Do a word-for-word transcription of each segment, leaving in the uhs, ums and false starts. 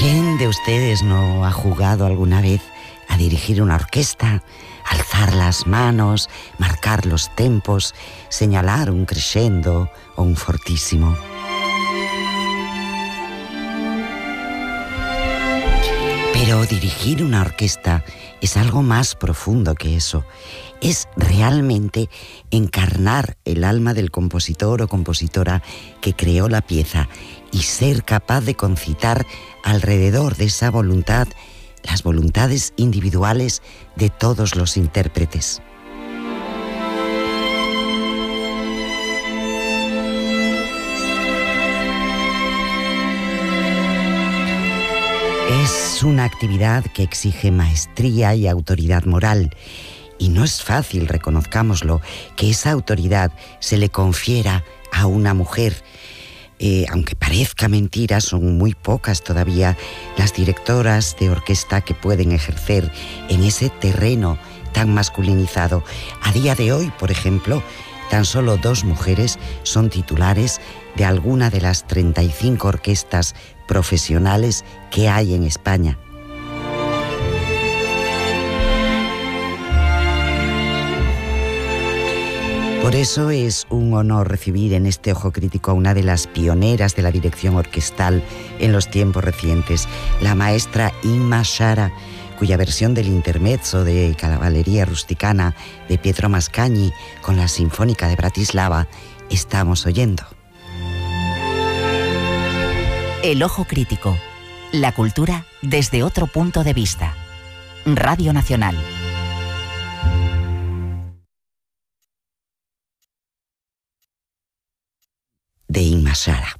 ¿Quién de ustedes no ha jugado alguna vez a dirigir una orquesta, alzar las manos, marcar los tempos, señalar un crescendo o un fortísimo? Pero dirigir una orquesta es algo más profundo que eso. Es realmente encarnar el alma del compositor o compositora que creó la pieza y ser capaz de concitar alrededor de esa voluntad las voluntades individuales de todos los intérpretes. Es una actividad que exige maestría y autoridad moral, y no es fácil, reconozcámoslo, que esa autoridad se le confiera a una mujer. Eh, aunque parezca mentira, son muy pocas todavía las directoras de orquesta que pueden ejercer en ese terreno tan masculinizado. A día de hoy, por ejemplo, tan solo dos mujeres son titulares de alguna de las treinta y cinco orquestas profesionales que hay en España. Por eso es un honor recibir en este Ojo Crítico a una de las pioneras de la dirección orquestal en los tiempos recientes, la maestra Inma Sciara, cuya versión del intermezzo de Cavalleria Rusticana de Pietro Mascagni con la Sinfónica de Bratislava estamos oyendo. El Ojo Crítico, la cultura desde otro punto de vista. Radio Nacional. De Inma Sciara.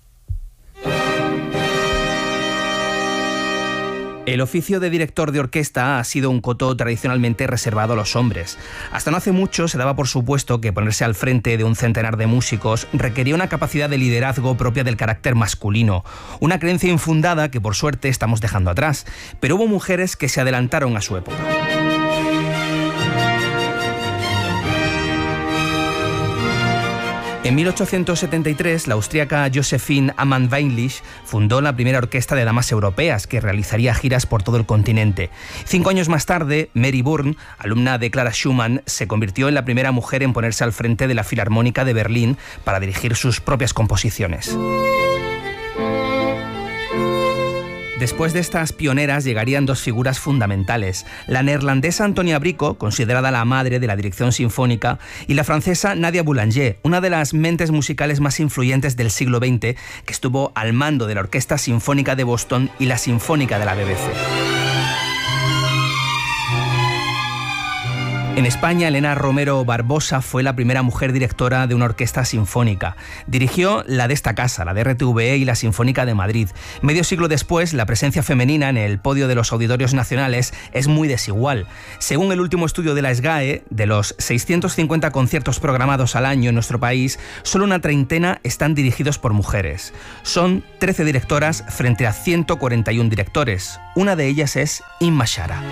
El oficio de director de orquesta ha sido un coto tradicionalmente reservado a los hombres. Hasta no hace mucho se daba por supuesto que ponerse al frente de un centenar de músicos requería una capacidad de liderazgo propia del carácter masculino, una creencia infundada que por suerte estamos dejando atrás, pero hubo mujeres que se adelantaron a su época. En mil ochocientos setenta y tres, la austríaca Josephine Amann-Weinlich fundó la primera orquesta de damas europeas que realizaría giras por todo el continente. Cinco años más tarde, Mary Bourne, alumna de Clara Schumann, se convirtió en la primera mujer en ponerse al frente de la Filarmónica de Berlín para dirigir sus propias composiciones. Después de estas pioneras llegarían dos figuras fundamentales, la neerlandesa Antonia Brico, considerada la madre de la dirección sinfónica, y la francesa Nadia Boulanger, una de las mentes musicales más influyentes del siglo veinte, que estuvo al mando de la Orquesta Sinfónica de Boston y la Sinfónica de la B B C. En España, Elena Romero Barbosa fue la primera mujer directora de una orquesta sinfónica. Dirigió la de esta casa, la de R T V E y la Sinfónica de Madrid. Medio siglo después, la presencia femenina en el podio de los auditorios nacionales es muy desigual. Según el último estudio de la S G A E, de los seiscientos cincuenta conciertos programados al año en nuestro país, solo una treintena están dirigidos por mujeres. Son trece directoras frente a ciento cuarenta y uno directores. Una de ellas es Inma Sciara.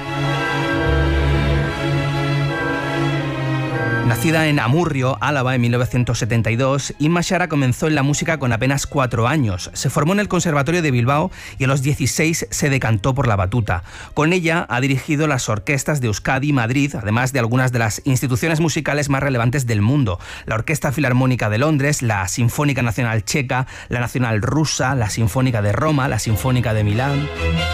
Nacida en Amurrio, Álava, en mil novecientos setenta y dos, Inma Sciara comenzó en la música con apenas cuatro años. Se formó en el Conservatorio de Bilbao y a los dieciséis se decantó por la batuta. Con ella ha dirigido las orquestas de Euskadi y Madrid, además de algunas de las instituciones musicales más relevantes del mundo: la Orquesta Filarmónica de Londres, la Sinfónica Nacional Checa, la Nacional Rusa, la Sinfónica de Roma, la Sinfónica de Milán.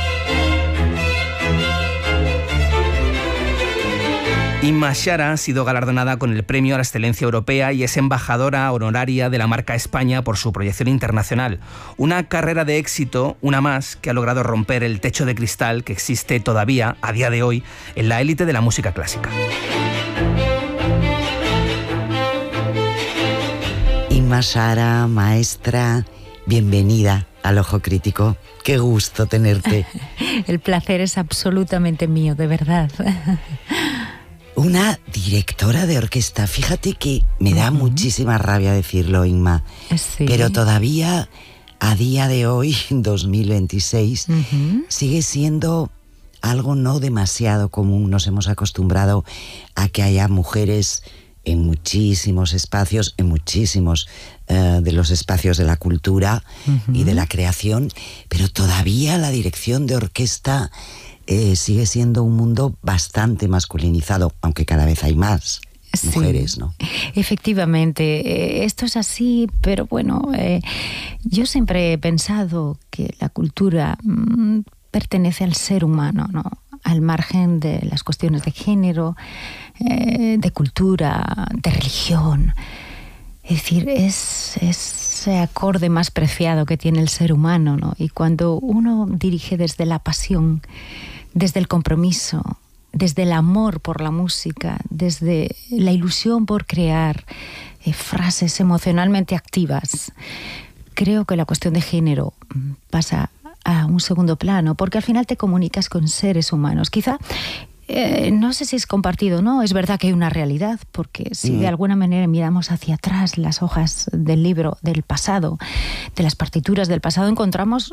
Inma Sciara ha sido galardonada con el Premio a la Excelencia Europea y es embajadora honoraria de la marca España por su proyección internacional. Una carrera de éxito, una más, que ha logrado romper el techo de cristal que existe todavía, a día de hoy, en la élite de la música clásica. Inma Sciara, maestra, bienvenida al Ojo Crítico. Qué gusto tenerte. El placer es absolutamente mío, de verdad. Una directora de orquesta. Fíjate que me da uh-huh. muchísima rabia decirlo, Inma, sí. pero todavía a día de hoy, dos mil veintiséis, uh-huh. sigue siendo algo no demasiado común. Nos hemos acostumbrado a que haya mujeres en muchísimos espacios, en muchísimos uh, de los espacios de la cultura uh-huh. y de la creación, pero todavía la dirección de orquesta eh, sigue siendo un mundo bastante masculinizado, aunque cada vez hay más mujeres, sí, ¿no? Efectivamente, esto es así, pero bueno, eh, yo siempre he pensado que la cultura mmm, pertenece al ser humano, ¿no? Al margen de las cuestiones de género, eh, de cultura, de religión. Es decir, es, es ese acorde más preciado que tiene el ser humano, ¿no? Y cuando uno dirige desde la pasión, desde el compromiso, desde el amor por la música, desde la ilusión por crear eh, frases emocionalmente activas, creo que la cuestión de género pasa a un segundo plano, porque al final te comunicas con seres humanos. Quizá, eh, no sé si es compartido o no, es verdad que hay una realidad, porque si mm. de alguna manera miramos hacia atrás las hojas del libro del pasado, de las partituras del pasado, encontramos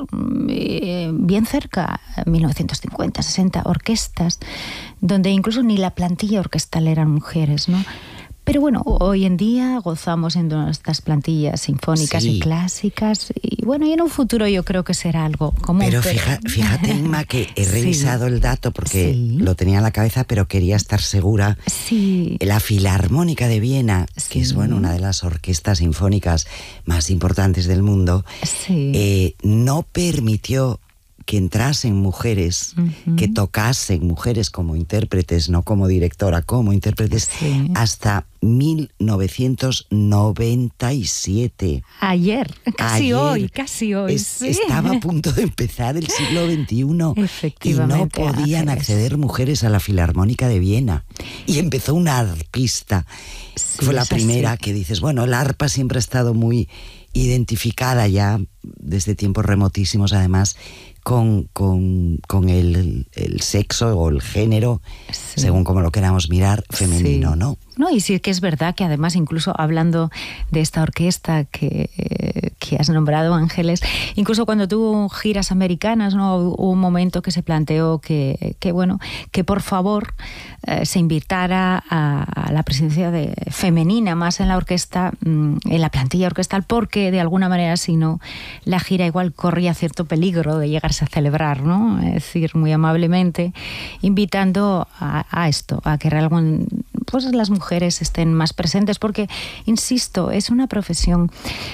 eh, bien cerca, mil novecientos cincuenta, sesenta, orquestas, donde incluso ni la plantilla orquestal eran mujeres, ¿no? Pero bueno, hoy en día gozamos en nuestras plantillas sinfónicas sí. y clásicas, y bueno, y en un futuro yo creo que será algo común. Pero, pero... Fija, fíjate, Inma, que he revisado sí. el dato porque sí. lo tenía en la cabeza, pero quería estar segura. Sí. La Filarmónica de Viena, sí. que es bueno una de las orquestas sinfónicas más importantes del mundo, sí. eh, no permitió que entrasen mujeres, uh-huh. que tocasen mujeres como intérpretes, no como directora, como intérpretes, sí. hasta mil novecientos noventa y siete. Ayer, casi Ayer, hoy, casi hoy. Es, sí. Estaba a punto de empezar el siglo veintiuno y no podían acceder mujeres a la Filarmónica de Viena. Y empezó una arpista. Sí, Fue la primera así. Que dices, bueno, la arpa siempre ha estado muy identificada ya desde tiempos remotísimos, además, con, con, con el, el sexo o el género, sí. según como lo queramos mirar, femenino, sí. ¿no? No, y sí que es verdad que además, incluso hablando de esta orquesta que, eh, que has nombrado, Ángeles, incluso cuando tuvo giras americanas, ¿no? Hubo un momento que se planteó que, que bueno, que por favor eh, se invitara a, a la presencia de femenina más en la orquesta, en la plantilla orquestal, porque de alguna manera, si no, la gira igual corría cierto peligro de llegarse a celebrar, ¿no? Es decir, muy amablemente, invitando a, a esto, a que realmente pues las mujeres estén más presentes, porque, insisto, es una profesión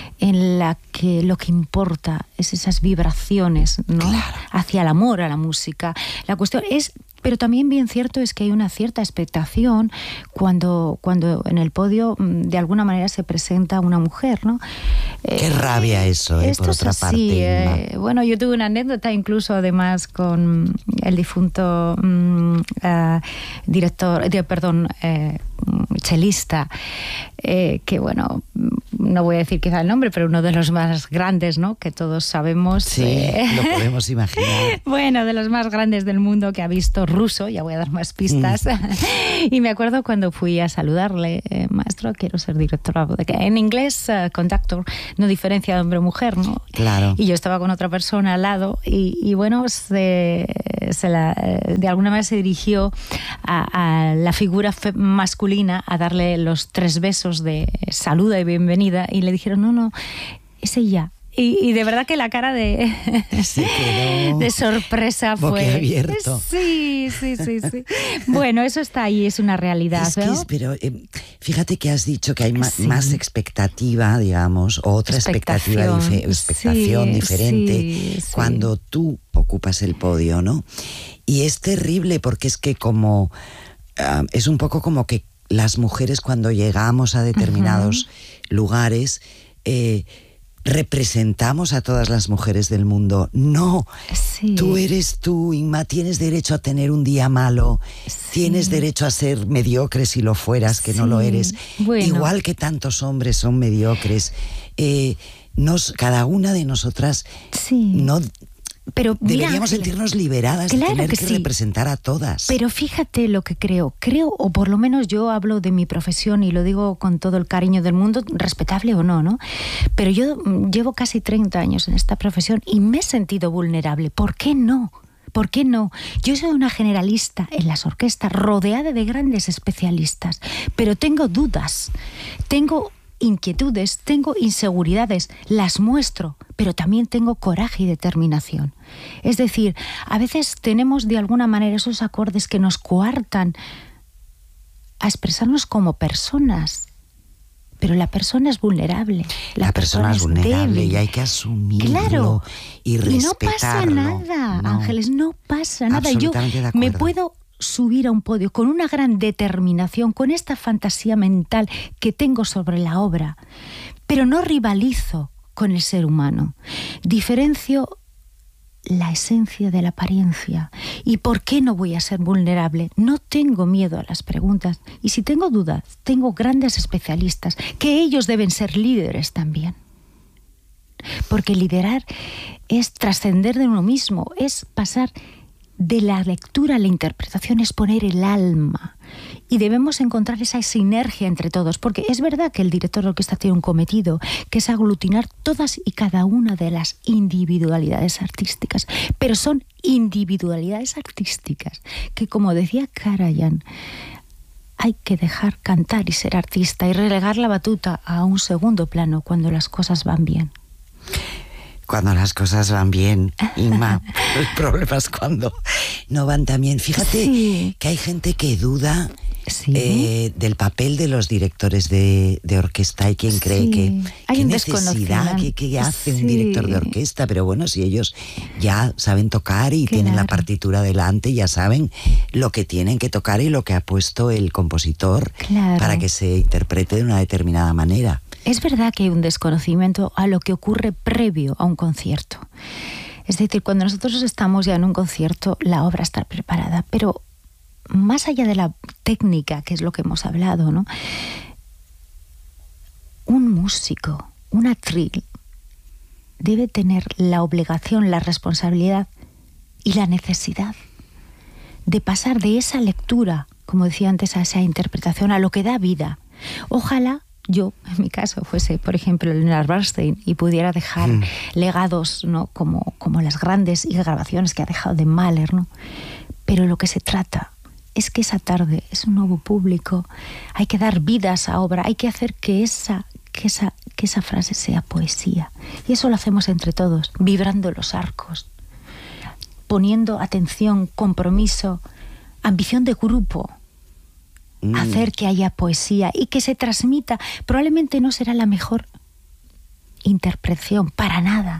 en la que lo que importa es esas vibraciones, ¿no? Claro. Hacia el amor a la música. La cuestión es... Pero también bien cierto es que hay una cierta expectación cuando, cuando en el podio de alguna manera se presenta una mujer, ¿no? Qué eh, rabia eso, eh, por otra así, parte. Eh, bueno, yo tuve una anécdota incluso además con el difunto um, uh, director, de, perdón, eh, chelista, eh, que bueno, no voy a decir quizá el nombre, pero uno de los más grandes, ¿no? Que todos sabemos. Sí, eh, lo podemos imaginar. Bueno, de los más grandes del mundo que ha visto ruso, ya voy a dar más pistas. Mm. Y me acuerdo cuando fui a saludarle, eh, maestro, quiero ser directora. De que en inglés, uh, conductor no diferencia de hombre o mujer, ¿no? Claro. Y yo estaba con otra persona al lado y, y bueno, se, se la, de alguna manera se dirigió a, a la figura fe- masculina a darle los tres besos de saluda y bienvenida y le dijeron, no, no, es ella. Y, y de verdad que la cara de, de sorpresa fue... abierto. Sí, sí, sí, sí. Bueno, eso está ahí, es una realidad. Es ¿no? que es, pero eh, fíjate que has dicho que hay ma- sí. más expectativa, digamos, otra expectativa, dife- expectación sí, diferente sí, sí. cuando tú ocupas el podio, ¿no? Y es terrible porque es que como... Uh, es un poco como que las mujeres cuando llegamos a determinados uh-huh. lugares... Eh, representamos a todas las mujeres del mundo. No, sí. tú eres tú, Inma, tienes derecho a tener un día malo, sí. tienes derecho a ser mediocre si lo fueras, que sí. no lo eres. Bueno. Igual que tantos hombres son mediocres. Eh, nos, cada una de nosotras sí. no... Pero deberíamos mira, sentirnos liberadas claro de tener que, que sí. representar a todas. Pero fíjate lo que creo. Creo, o por lo menos yo hablo de mi profesión y lo digo con todo el cariño del mundo, respetable o no, ¿no? Pero yo llevo casi treinta años en esta profesión y me he sentido vulnerable. ¿Por qué no? ¿por qué no? Yo soy una generalista en las orquestas, rodeada de grandes especialistas, pero tengo dudas, tengo inquietudes, tengo inseguridades, las muestro, pero también tengo coraje y determinación. Es decir, a veces tenemos de alguna manera esos acordes que nos coartan a expresarnos como personas. Pero la persona es vulnerable. La, la persona, persona es vulnerable débil. Y hay que asumirlo, claro, y respetarlo. Y no pasa nada, no, Ángeles, no pasa nada. Yo me puedo subir a un podio con una gran determinación, con esta fantasía mental que tengo sobre la obra, pero no rivalizo con el ser humano. Diferencio la esencia de la apariencia. ¿Y por qué no voy a ser vulnerable? No tengo miedo a las preguntas. Y si tengo dudas, tengo grandes especialistas, que ellos deben ser líderes también. Porque liderar es trascender de uno mismo, es pasar de la lectura a la interpretación, es poner el alma. Y debemos encontrar esa sinergia entre todos, porque es verdad que el director de orquesta tiene un cometido, que es aglutinar todas y cada una de las individualidades artísticas, pero son individualidades artísticas que, como decía Karajan, hay que dejar cantar y ser artista y relegar la batuta a un segundo plano cuando las cosas van bien. Cuando las cosas van bien, Inma, el problema es cuando no van tan bien. Fíjate sí. que hay gente que duda sí. eh, del papel de los directores de, de orquesta. Hay quien cree sí. que hay qué un necesidad, que, que hace sí. un director de orquesta. Pero bueno, si ellos ya saben tocar y claro. tienen la partitura delante, ya saben lo que tienen que tocar y lo que ha puesto el compositor claro. para que se interprete de una determinada manera. Es verdad que hay un desconocimiento a lo que ocurre previo a un concierto. Es decir, cuando nosotros estamos ya en un concierto, la obra está preparada, pero más allá de la técnica, que es lo que hemos hablado, ¿no? Un músico, un atril, debe tener la obligación, la responsabilidad y la necesidad de pasar de esa lectura, como decía antes, a esa interpretación, a lo que da vida. Ojalá yo, en mi caso, fuese, por ejemplo, Leonard Bernstein y pudiera dejar mm. legados, ¿no? como, como las grandes grabaciones que ha dejado de Mahler, ¿no? Pero lo que se trata es que esa tarde es un nuevo público, hay que dar vida a esa obra, hay que hacer que esa, que esa, que esa frase sea poesía. Y eso lo hacemos entre todos, vibrando los arcos, poniendo atención, compromiso, ambición de grupo. Hacer que haya poesía y que se transmita. Probablemente no será la mejor interpretación, para nada,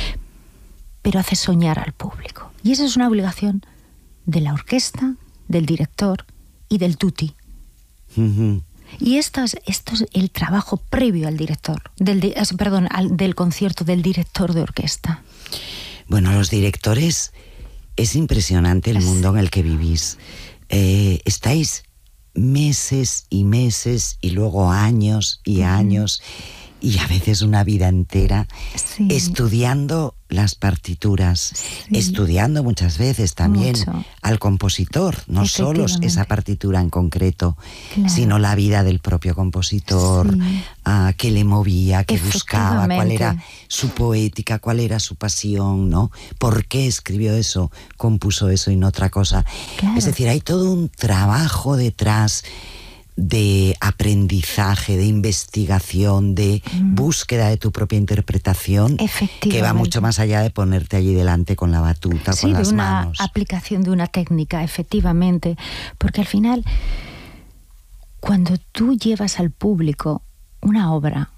pero hace soñar al público. Y esa es una obligación de la orquesta, del director y del tutti. Uh-huh. Y esto es, esto es el trabajo previo al director, del, perdón, al, del concierto, del director de orquesta. Bueno, los directores, es impresionante el es... mundo en el que vivís. Eh, estáis meses y meses y luego años y años y a veces una vida entera sí. estudiando las partituras, sí. estudiando muchas veces también Mucho. al compositor, no solo esa partitura en concreto, claro. sino la vida del propio compositor, sí. uh, qué le movía, qué buscaba, cuál era su poética, cuál era su pasión, ¿no? ¿Por qué escribió eso, compuso eso y no otra cosa? Claro. Es decir, hay todo un trabajo detrás de aprendizaje, de investigación, de mm. búsqueda de tu propia interpretación, que va mucho más allá de ponerte allí delante con la batuta, sí, con las de una manos. Aplicación de una técnica, efectivamente, porque al final, cuando tú llevas al público una obra,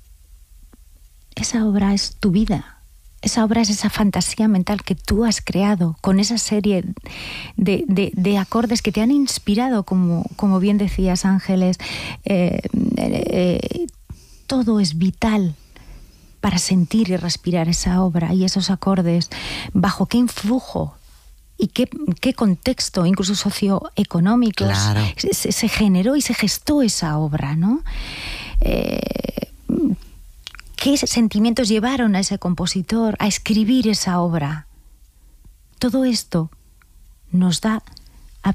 esa obra es tu vida. Esa obra es esa fantasía mental que tú has creado con esa serie de, de, de acordes que te han inspirado, como, como bien decías, Ángeles. Eh, eh, todo es vital para sentir y respirar esa obra y esos acordes. ¿Bajo qué influjo y qué, qué contexto, incluso socioeconómicos, claro. se, se generó y se gestó esa obra, ¿no? Eh, ¿Qué sentimientos llevaron a ese compositor a escribir esa obra? Todo esto nos da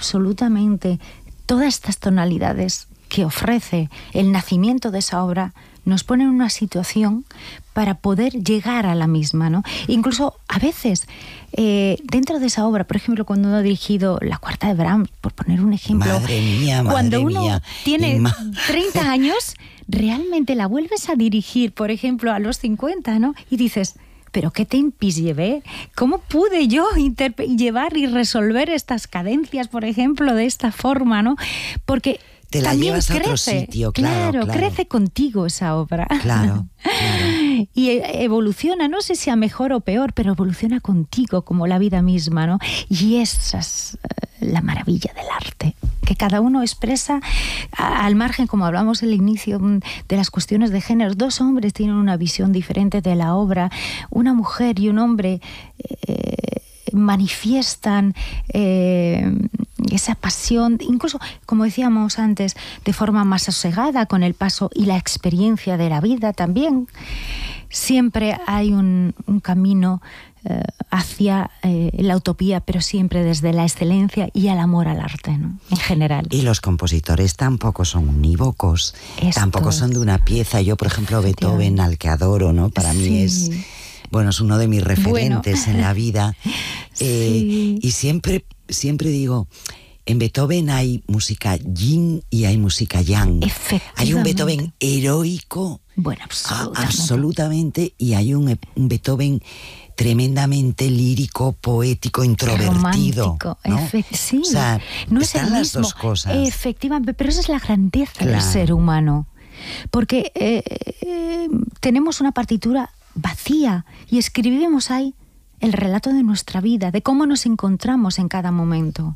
absolutamente todas estas tonalidades que ofrece el nacimiento de esa obra, nos pone en una situación para poder llegar a la misma, ¿no? Incluso a veces, eh, dentro de esa obra, por ejemplo, cuando uno ha dirigido La Cuarta de Brahms, por poner un ejemplo, madre mía, madre cuando uno mía. tiene ma... treinta años, realmente la vuelves a dirigir, por ejemplo, a los cincuenta, ¿no? Y dices, ¿pero qué tempis llevé? ¿Cómo pude yo llevar y resolver estas cadencias, por ejemplo, de esta forma, ¿no? Porque te la también llevas crece, a otro sitio, claro, claro, claro. crece contigo esa obra. Claro, claro. Y evoluciona, no sé si a mejor o peor, pero evoluciona contigo como la vida misma, ¿no? Y esa es la maravilla del arte, que cada uno expresa al margen, como hablamos al inicio, de las cuestiones de género. Dos hombres tienen una visión diferente de la obra, una mujer y un hombre eh, manifiestan eh, esa pasión, incluso, como decíamos antes, de forma más sosegada, con el paso y la experiencia de la vida también. Siempre hay un, un camino eh, hacia eh, la utopía, pero siempre desde la excelencia y el amor al arte, ¿no? En general. Y los compositores tampoco son unívocos, Estos... tampoco son de una pieza. Yo, por ejemplo, Beethoven, al que adoro, ¿no? Para sí. mí es... Bueno, es uno de mis referentes bueno. en la vida. Eh, sí. Y siempre, siempre digo, en Beethoven hay música yin y hay música yang. Hay un Beethoven heroico, bueno, absolutamente. A, absolutamente, y hay un, un Beethoven tremendamente lírico, poético, introvertido. Romántico, ¿no? Efe- sí. O sea, no están es el las mismo. dos cosas. Efectivamente, pero esa es la grandeza claro. del ser humano. Porque eh, eh, tenemos una partitura vacía y escribimos ahí el relato de nuestra vida, de cómo nos encontramos en cada momento.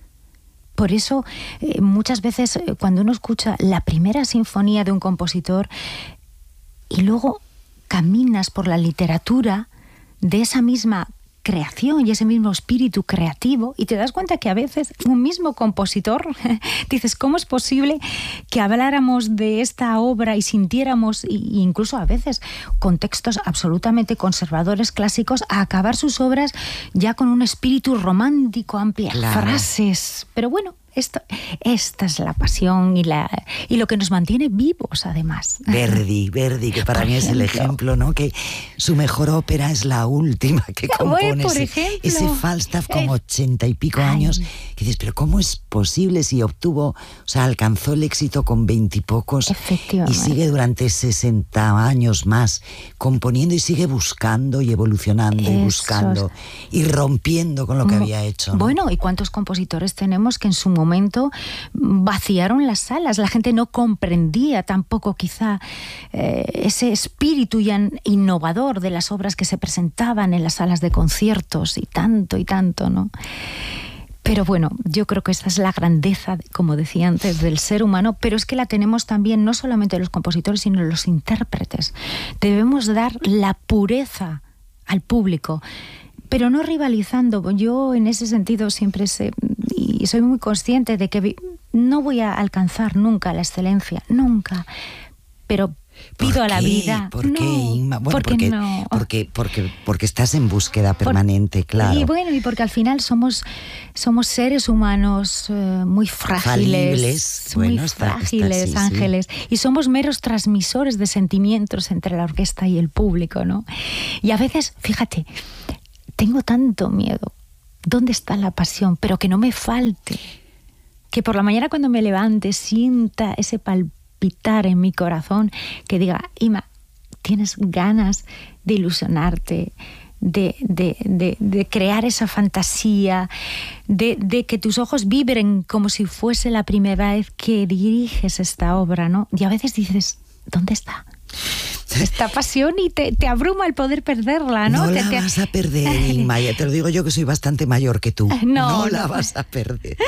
Por eso eh, muchas veces eh, cuando uno escucha la primera sinfonía de un compositor y luego caminas por la literatura de esa misma creación y ese mismo espíritu creativo, y te das cuenta que a veces un mismo compositor, dices, ¿cómo es posible que habláramos de esta obra y sintiéramos, e incluso a veces contextos absolutamente conservadores clásicos, a acabar sus obras ya con un espíritu romántico, amplias claro. frases? Pero bueno, esto, esta es la pasión y, la, y lo que nos mantiene vivos, además. Verdi, Verdi, que para por mí ejemplo. es el ejemplo, ¿no? Que su mejor ópera es la última que compone. Bueno, por ese, ejemplo. ese Falstaff con ochenta y pico Ay. años. Que dices, pero ¿cómo es posible si obtuvo, o sea, alcanzó el éxito con veintipocos y sigue durante sesenta años más componiendo y sigue buscando y evolucionando Esos. y buscando y rompiendo con lo que había hecho, ¿no? Bueno, ¿y cuántos compositores tenemos que en su momento momento vaciaron las salas? La gente no comprendía tampoco quizá eh, ese espíritu ya innovador de las obras que se presentaban en las salas de conciertos y tanto y tanto, ¿no? Pero bueno, yo creo que esta es la grandeza, como decía antes, del ser humano, pero es que la tenemos también no solamente los compositores, sino los intérpretes. Debemos dar la pureza al público, pero no rivalizando. Yo en ese sentido siempre sé, y soy muy consciente de que no voy a alcanzar nunca la excelencia, nunca, pero pido a la vida. ¿Por no, qué, Inma? Bueno, porque, porque, no. porque, porque, porque estás en búsqueda permanente, Por, claro. Y bueno, y porque al final somos, somos seres humanos eh, muy frágiles, Falibles. muy bueno, está, frágiles, está, sí, ángeles, sí. y somos meros transmisores de sentimientos entre la orquesta y el público, ¿no? Y a veces, fíjate, tengo tanto miedo. ¿Dónde está la pasión? Pero que no me falte. Que por la mañana cuando me levante sienta ese palpitar en mi corazón, que diga, Ima, tienes ganas de ilusionarte, de, de, de, de crear esa fantasía, de, de que tus ojos vibren como si fuese la primera vez que diriges esta obra, ¿no? Y a veces dices, ¿dónde está esta pasión? Y te, te abruma el poder perderla, ¿no? No te, la te... vas a perder, Inma. Ya te lo digo yo, que soy bastante mayor que tú. No, no, no. la no. vas a perder.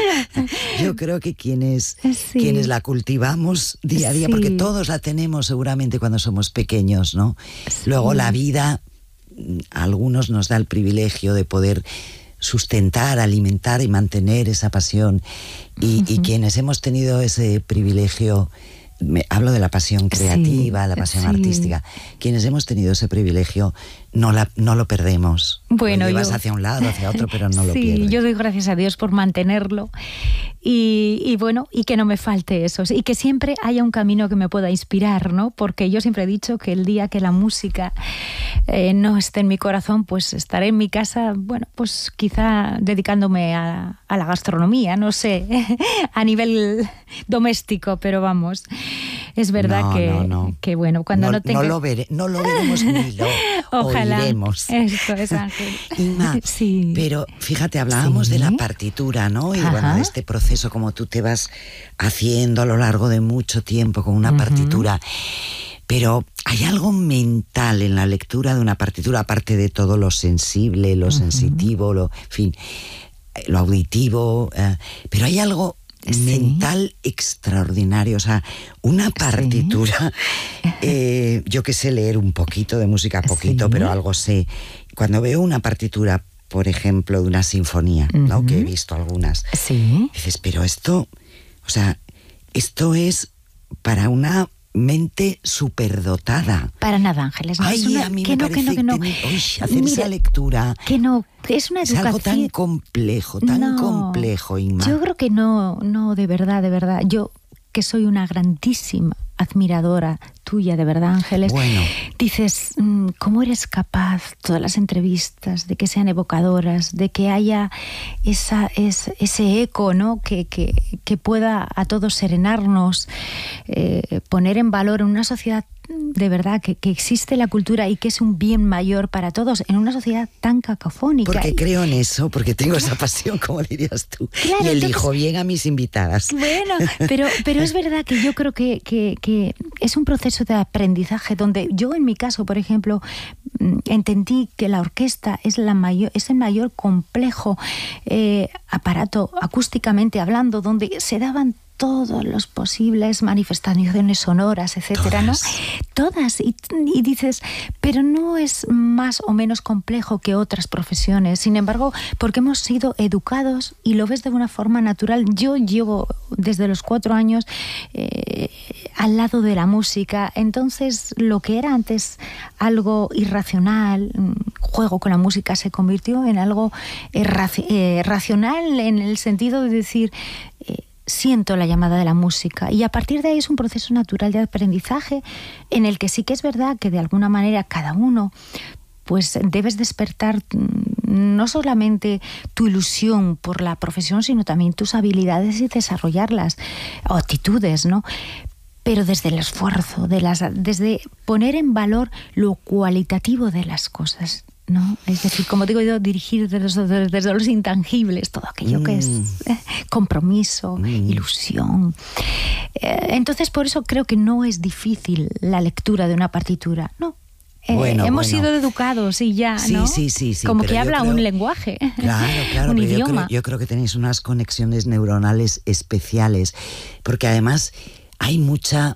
Yo creo que quienes, sí. quienes la cultivamos día a día, sí. porque todos la tenemos seguramente cuando somos pequeños, ¿no? Sí. Luego la vida, a algunos nos da el privilegio de poder sustentar, alimentar y mantener esa pasión. Y, uh-huh. y quienes hemos tenido ese privilegio... Me, hablo de la pasión creativa, sí, la pasión sí. artística. Quienes hemos tenido ese privilegio no, la, no lo perdemos. Bueno, lo llevas yo, hacia un lado, hacia otro, pero no sí, lo pierdes. Yo doy gracias a Dios por mantenerlo. Y, y bueno, y que no me falte eso, y que siempre haya un camino que me pueda inspirar, ¿no? Porque yo siempre he dicho que el día que la música eh, no esté en mi corazón, pues estaré en mi casa, bueno, pues quizá dedicándome a, a la gastronomía, no sé, a nivel doméstico, pero vamos, es verdad no, que, no, no. que bueno, cuando no, no tenga... No lo, veré, no lo veremos ni lo Ojalá. oiremos. Esto es, Ángel. Inma, sí. pero fíjate, hablábamos sí. de la partitura, ¿no? Y Ajá. bueno, de este proceso como tú te vas haciendo a lo largo de mucho tiempo con una uh-huh. partitura. Pero hay algo mental en la lectura de una partitura, aparte de todo lo sensible, lo uh-huh. sensitivo, lo, en fin, lo auditivo, eh, pero hay algo sí. mental extraordinario. O sea, una partitura, sí. eh, yo que sé leer un poquito de música, poquito, sí. pero algo sé. Cuando veo una partitura, por ejemplo, de una sinfonía, uh-huh. ¿no? Que he visto algunas, sí. dices, pero esto, o sea, esto es para una mente superdotada. Para nada, Ángeles. No, Ay, es una, a mí que me no, que no, que no. Tener, uy, hacer Mira, esa lectura. Que no, es una educación. Es algo tan complejo, tan no, complejo, Inma. Yo creo que no, no, de verdad, de verdad. Yo, que soy una grandísima admiradora tuya, de verdad, Ángeles. Bueno. Dices, ¿cómo eres capaz, todas las entrevistas, de que sean evocadoras, de que haya esa, es, ese eco, ¿no? que, que, que pueda a todos serenarnos, eh, poner en valor en una sociedad de verdad que, que existe la cultura y que es un bien mayor para todos en una sociedad tan cacofónica? Porque y... creo en eso, porque tengo esa pasión, como dirías tú, claro, y elijo entonces... bien a mis invitadas. Bueno, pero, pero es verdad que yo creo que, que, que es un proceso de aprendizaje donde yo en mi caso, por ejemplo, entendí que la orquesta es, la mayor, es el mayor complejo eh, aparato acústicamente hablando, donde se daban todas las posibles manifestaciones sonoras, etcétera, ¿no? Todas. Y, y dices, pero no es más o menos complejo que otras profesiones. Sin embargo, porque hemos sido educados y lo ves de una forma natural. Yo llevo desde los cuatro años eh, al lado de la música. Entonces, lo que era antes algo irracional, juego con la música, se convirtió en algo eh, raci- eh, racional en el sentido de decir... Eh, siento la llamada de la música, y a partir de ahí es un proceso natural de aprendizaje en el que sí que es verdad que de alguna manera cada uno pues debes despertar no solamente tu ilusión por la profesión, sino también tus habilidades y desarrollarlas, o actitudes, ¿no? Pero desde el esfuerzo, de las, desde poner en valor lo cualitativo de las cosas, ¿no? Es decir, como digo yo, dirigir desde, desde los intangibles, todo aquello mm. que es eh, compromiso, mm. ilusión. Eh, entonces, por eso creo que no es difícil la lectura de una partitura, no. Eh, bueno, hemos bueno. sido educados y ya, sí, ¿no? Sí, sí, sí. Como pero que habla creo, un lenguaje, claro, claro, un pero idioma. Yo creo, yo creo que tenéis unas conexiones neuronales especiales, porque además hay mucha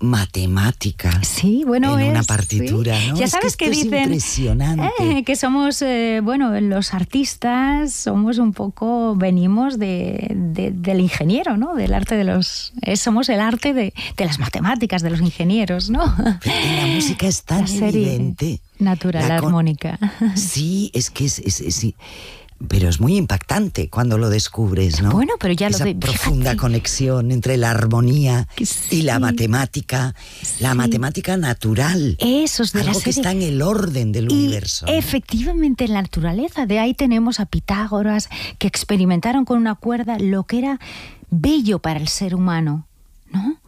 matemática sí, bueno, en es, una partitura, sí. ¿no? Ya es sabes que, que esto dicen es impresionante. Eh, que somos, eh, bueno, los artistas somos un poco, venimos de, de, del ingeniero, ¿no? Del arte de los... Eh, somos el arte de, de las matemáticas, de los ingenieros, ¿no? Pero en la música es tan evidente. Natural, la con... armónica. Sí, es que es... es, es sí. Pero es muy impactante cuando lo descubres, ¿no? Bueno, pero ya Esa lo de... profunda fíjate. Conexión entre la armonía sí. y la matemática, sí. la matemática natural. Eso es de algo la que serie. Está en el orden del y universo. Efectivamente, en la naturaleza. De ahí tenemos a Pitágoras, que experimentaron con una cuerda lo que era bello para el ser humano, ¿no?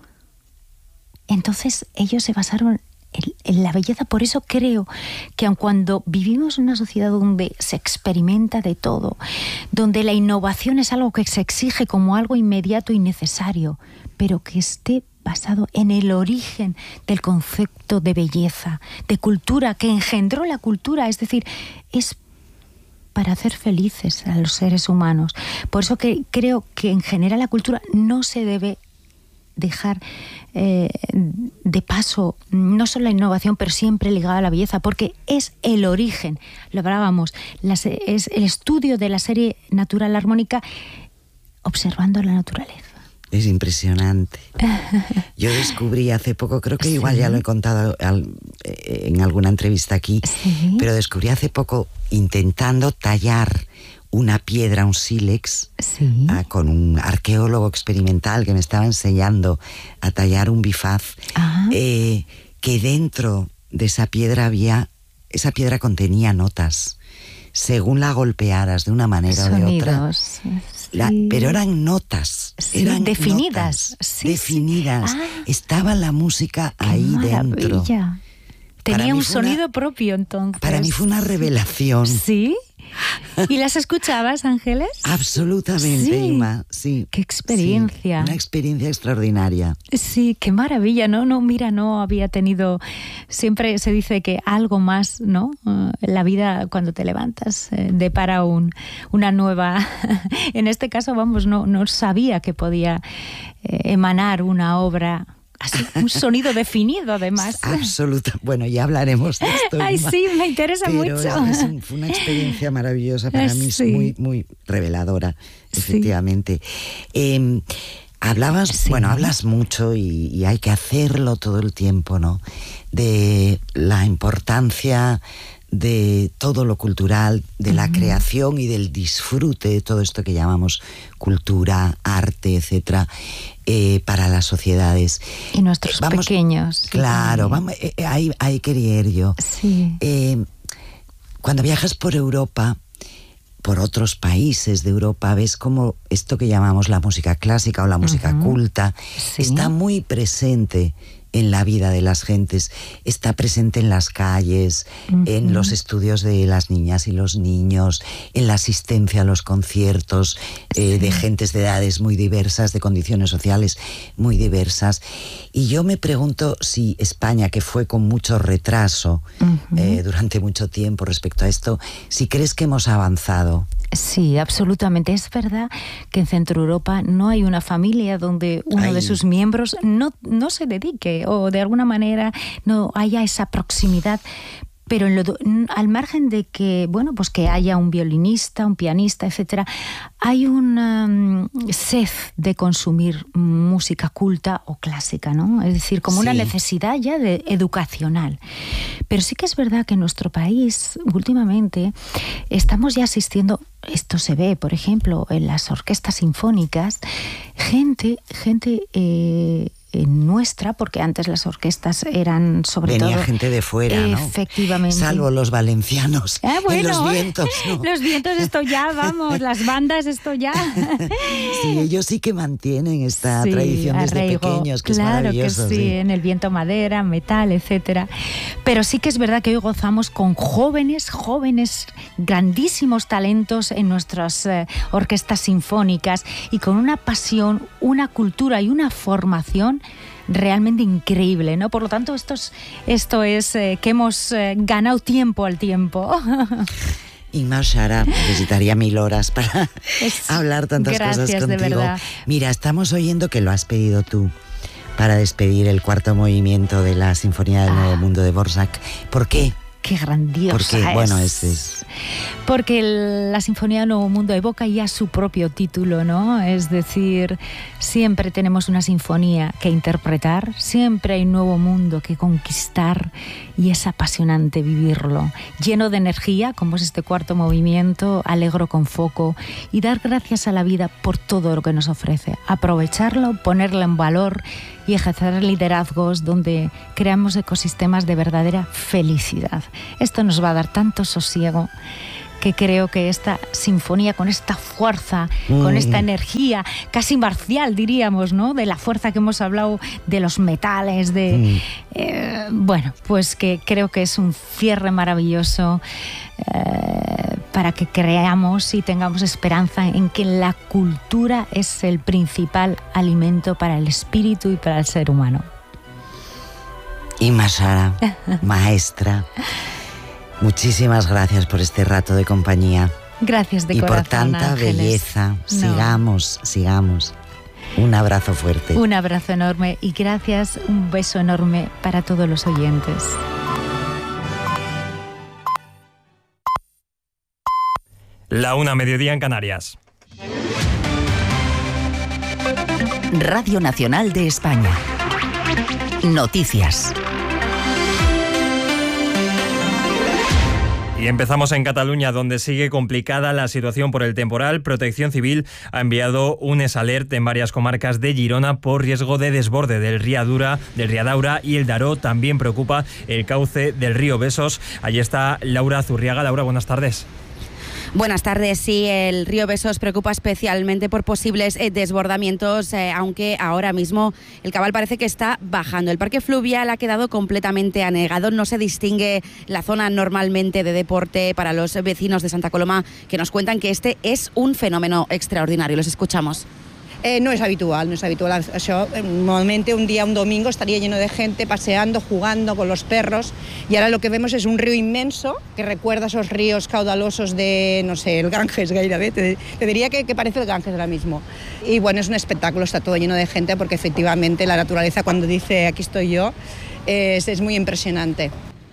Entonces ellos se basaron en la belleza. Por eso creo que aun cuando vivimos en una sociedad donde se experimenta de todo, donde la innovación es algo que se exige como algo inmediato y necesario, pero que esté basado en el origen del concepto de belleza, de cultura, que engendró la cultura, es decir, es para hacer felices a los seres humanos. Por eso que creo que en general la cultura no se debe dejar eh, de paso, no solo la innovación, pero siempre ligada a la belleza, porque es el origen, lo hablábamos, la, es el estudio de la serie natural armónica observando la naturaleza. Es impresionante. Yo descubrí hace poco, creo que sí. igual ya lo he contado al, en alguna entrevista aquí, sí. pero descubrí hace poco, intentando tallar una piedra, un sílex, sí. ah, con un arqueólogo experimental que me estaba enseñando a tallar un bifaz, eh, que dentro de esa piedra había, esa piedra contenía notas, según la golpearas de una manera Sonidos. o de otra. Sí. La, pero eran notas, sí, eran definidas, notas, sí, definidas. Sí. Ah, estaba la música ahí maravilla. dentro. Tenía un sonido una, propio entonces. Para mí fue una revelación. ¿Sí? ¿Y las escuchabas, Ángeles? Absolutamente, sí. Inma, sí. ¡Qué experiencia! Sí, una experiencia extraordinaria. Sí, qué maravilla, ¿no? No, mira, no había tenido... Siempre se dice que algo más, ¿no? Uh, la vida, cuando te levantas, eh, depara un, una nueva... En este caso, vamos, no, no sabía que podía eh, emanar una obra... Así, un sonido definido, además. Absoluta. Bueno, ya hablaremos de esto. Ay, Inma, sí, me interesa pero mucho. Es, es un, fue una experiencia maravillosa para mí, sí. muy, muy reveladora, efectivamente. Sí. Eh, hablabas, sí. bueno, hablas mucho y, y hay que hacerlo todo el tiempo, ¿no? De la importancia de todo lo cultural, de la uh-huh. creación y del disfrute de todo esto que llamamos cultura, arte, etcétera, eh, para las sociedades. Y nuestros vamos, pequeños. Claro, vamos, eh, ahí, ahí quería ir yo. Sí. Eh, cuando viajas por Europa, por otros países de Europa, ves como esto que llamamos la música clásica o la música uh-huh. culta sí. está muy presente en la vida de las gentes, está presente en las calles, uh-huh. en los estudios de las niñas y los niños, en la asistencia a los conciertos eh, sí. de gentes de edades muy diversas, de condiciones sociales muy diversas. Y yo me pregunto si España, que fue con mucho retraso uh-huh. eh, durante mucho tiempo respecto a esto, si crees que hemos avanzado. Sí, absolutamente. Es verdad que en Centro Europa no hay una familia donde uno Ay. de sus miembros no, no se dedique o de alguna manera no haya esa proximidad. Pero en lo, al margen de que, bueno, pues que haya un violinista, un pianista, etcétera, hay una um, sed de consumir música culta o clásica, ¿no? Es decir, como sí. una necesidad ya de educacional. Pero sí que es verdad que en nuestro país, últimamente, estamos ya asistiendo, esto se ve, por ejemplo, en las orquestas sinfónicas, gente, gente... Eh, nuestra, porque antes las orquestas eran sobre Venía todo... Venía gente de fuera, ¿no? Efectivamente. Salvo los valencianos. Ah, bueno, los vientos, ¿no? Los vientos, esto ya, vamos, las bandas, esto ya. Sí, ellos sí que mantienen esta sí, tradición desde arraigo, pequeños, que claro es maravilloso. Que sí, sí, en el viento madera, metal, etcétera. Pero sí que es verdad que hoy gozamos con jóvenes, jóvenes, grandísimos talentos en nuestras eh, orquestas sinfónicas y con una pasión, una cultura y una formación realmente increíble, ¿no? Por lo tanto, esto es, esto es eh, que hemos eh, ganado tiempo al tiempo. Inma Oshara, necesitaría mil horas para es, hablar tantas cosas contigo. De verdad. Mira, estamos oyendo que lo has pedido tú para despedir el cuarto movimiento de la Sinfonía del ah. Nuevo Mundo de Dvořák. ¿Por qué? Qué grandiosa Porque, es. Bueno, es, es... Porque el, la Sinfonía del Nuevo Mundo evoca ya su propio título, ¿no? Es decir, siempre tenemos una sinfonía que interpretar, siempre hay un nuevo mundo que conquistar y es apasionante vivirlo. Lleno de energía, como es este cuarto movimiento, alegro con foco y dar gracias a la vida por todo lo que nos ofrece. Aprovecharlo, ponerlo en valor y ejercer liderazgos donde creamos ecosistemas de verdadera felicidad. Esto nos va a dar tanto sosiego que creo que esta sinfonía, con esta fuerza, mm. con esta energía casi marcial, diríamos, ¿no? De la fuerza que hemos hablado de los metales, de mm. eh, bueno, pues que creo que es un cierre maravilloso eh, para que creamos y tengamos esperanza en que la cultura es el principal alimento para el espíritu y para el ser humano. Inma Oshara, maestra, muchísimas gracias por este rato de compañía. Gracias de y corazón, por tanta Ángeles. Belleza. No. Sigamos, sigamos. Un abrazo fuerte. Un abrazo enorme y gracias, un beso enorme para todos los oyentes. La una, mediodía en Canarias. Radio Nacional de España. Noticias. Y empezamos en Cataluña, donde sigue complicada la situación por el temporal. Protección Civil ha enviado un esalert en varias comarcas de Girona por riesgo de desborde del Riadura, del Riadaura y el Daró. También preocupa el cauce del río Besos. Allí está Laura Zurriaga. Laura, buenas tardes. Buenas tardes. Sí, el río Besos preocupa especialmente por posibles eh, desbordamientos, eh, aunque ahora mismo el cabal parece que está bajando. El parque fluvial ha quedado completamente anegado, no se distingue la zona normalmente de deporte para los vecinos de Santa Coloma, que nos cuentan que este es un fenómeno extraordinario. Los escuchamos. Eh, no es habitual, no es habitual. Això, normalmente un día, un domingo, estaría lleno de gente paseando, jugando con los perros, y ahora lo que vemos es un río inmenso que recuerda a esos ríos caudalosos de, no sé, el Ganges, gairebé, te, te diría que, que parece el Ganges ahora mismo. Y bueno, es un espectáculo, está todo lleno de gente, porque efectivamente la naturaleza, cuando dice aquí estoy yo, es, es muy impresionante.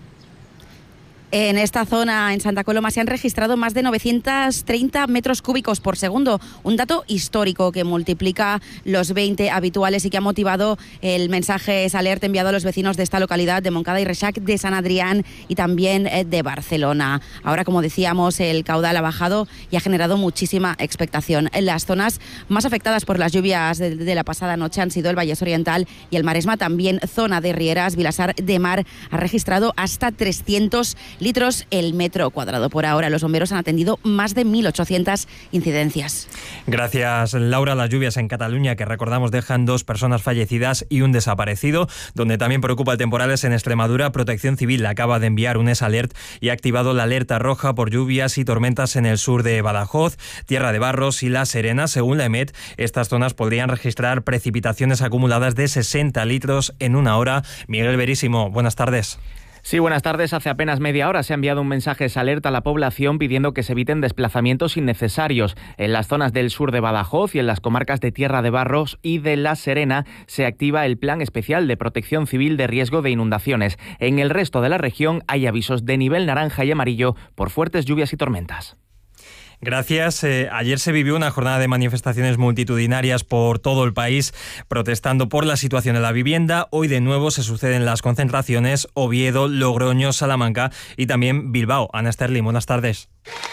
En esta zona, en Santa Coloma, se han registrado más de novecientos treinta metros cúbicos por segundo, un dato histórico que multiplica los veinte habituales y que ha motivado el mensaje alerta enviado a los vecinos de esta localidad de Montcada y Reixac, de San Adrián y también de Barcelona. Ahora, como decíamos, el caudal ha bajado y ha generado muchísima expectación. En las zonas más afectadas por las lluvias de, de la pasada noche han sido el Vallès Oriental y el Maresma, también zona de Rieras. Vilassar de Mar ha registrado hasta trescientos litros el metro cuadrado. Por ahora, los bomberos han atendido más de mil ochocientas incidencias. Gracias, Laura. Las lluvias en Cataluña, que recordamos dejan dos personas fallecidas y un desaparecido. Donde también preocupa el temporal es en Extremadura. Protección Civil acaba de enviar un esalert y ha activado la alerta roja por lluvias y tormentas en el sur de Badajoz, Tierra de Barros y La Serena. Según la EMET, estas zonas podrían registrar precipitaciones acumuladas de sesenta litros en una hora. Miguel Verísimo, buenas tardes. Sí, buenas tardes. Hace apenas media hora se ha enviado un mensaje de alerta a la población pidiendo que se eviten desplazamientos innecesarios. En las zonas del sur de Badajoz y en las comarcas de Tierra de Barros y de La Serena se activa el Plan Especial de Protección Civil de Riesgo de Inundaciones. En el resto de la región hay avisos de nivel naranja y amarillo por fuertes lluvias y tormentas. Gracias. Eh, ayer se vivió una jornada de manifestaciones multitudinarias por todo el país protestando por la situación de la vivienda. Hoy de nuevo se suceden las concentraciones: Oviedo, Logroño, Salamanca y también Bilbao. Ana Sterling, buenas tardes.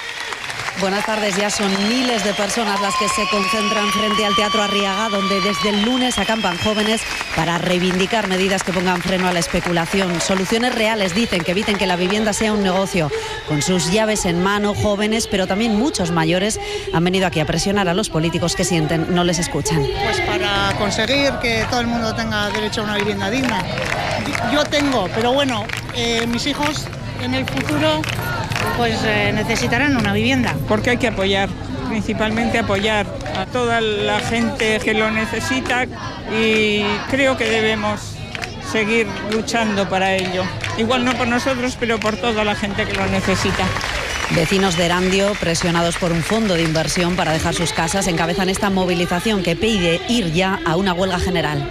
Buenas tardes. Ya son miles de personas las que se concentran frente al Teatro Arriaga, donde desde el lunes acampan jóvenes para reivindicar medidas que pongan freno a la especulación. Soluciones reales, dicen, que eviten que la vivienda sea un negocio. Con sus llaves en mano, jóvenes, pero también muchos mayores, han venido aquí a presionar a los políticos que sienten no les escuchan. Pues para conseguir que todo el mundo tenga derecho a una vivienda digna. Yo tengo, pero bueno, eh, mis hijos en el futuro pues eh, necesitarán una vivienda. Porque hay que apoyar, principalmente apoyar a toda la gente que lo necesita, y creo que debemos seguir luchando para ello. Igual no por nosotros, pero por toda la gente que lo necesita. Vecinos de Erandio, presionados por un fondo de inversión para dejar sus casas, encabezan esta movilización que pide ir ya a una huelga general.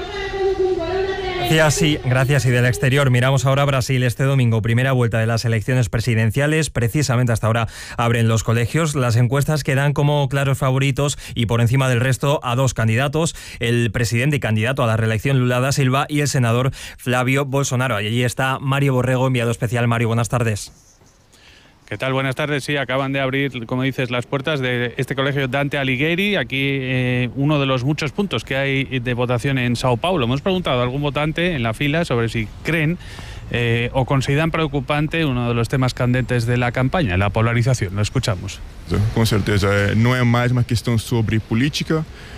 Gracias y, gracias y del exterior miramos ahora a Brasil. Este domingo, primera vuelta de las elecciones presidenciales. Precisamente hasta ahora abren los colegios. Las encuestas que dan como claros favoritos y por encima del resto a dos candidatos: el presidente y candidato a la reelección Lula da Silva y el senador Flavio Bolsonaro. Y allí está Mario Borrego, enviado especial. Mario, buenas tardes. ¿Qué tal? Buenas tardes. Sí, acaban de abrir, como dices, las puertas de este colegio Dante Alighieri. Aquí eh, uno de los muchos puntos que hay de votación en Sao Paulo. Hemos preguntado a algún votante en la fila sobre si creen eh, o consideran preocupante uno de los temas candentes de la campaña, la polarización. Lo escuchamos. Com certeza, não é mais uma questão sobre política,